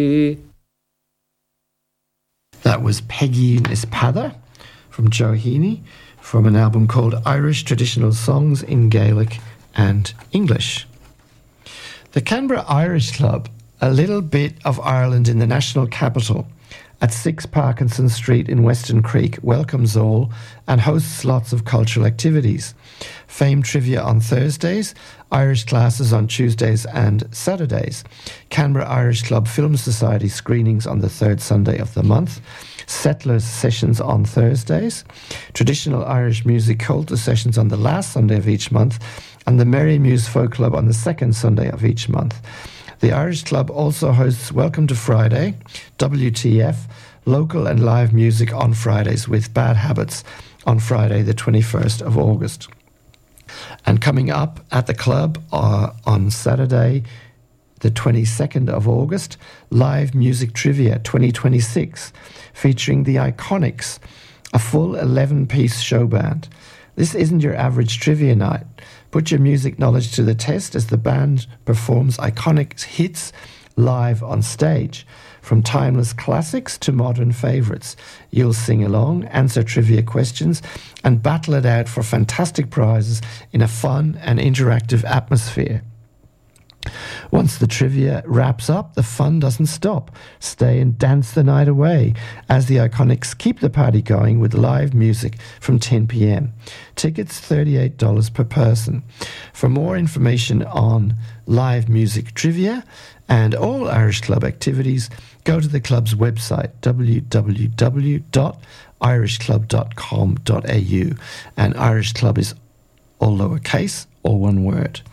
That was Peggy Nispada from Joe Heaney from an album called Irish Traditional Songs in Gaelic and English. The Canberra Irish Club, a little bit of Ireland in the national capital, at 6 Parkinson Street in Weston Creek, welcomes all and hosts lots of cultural activities. Fame trivia on Thursdays, Irish classes on Tuesdays and Saturdays, Canberra Irish Club Film Society screenings on the third Sunday of the month, Settlers sessions on Thursdays, traditional Irish music cultus sessions on the last Sunday of each month, and the Merry Muse Folk Club on the second Sunday of each month. The Irish Club also hosts Welcome to Friday, WTF, local and live music on Fridays with Bad Habits on Friday the 21st of August. And coming up at the club on Saturday the 22nd of August, Live Music Trivia 2026, featuring the Iconics, a full 11-piece show band. This isn't your average trivia night. Put your music knowledge to the test as the band performs iconic hits live on stage. From timeless classics to modern favourites, you'll sing along, answer trivia questions, and battle it out for fantastic prizes in a fun and interactive atmosphere. Once the trivia wraps up, the fun doesn't stop. Stay and dance the night away as the Iconics keep the party going with live music from 10 p.m. Tickets $38 per person. For more information on live music trivia and all Irish Club activities, go to the club's website, www.irishclub.com.au. And Irish Club is all lowercase, all one word.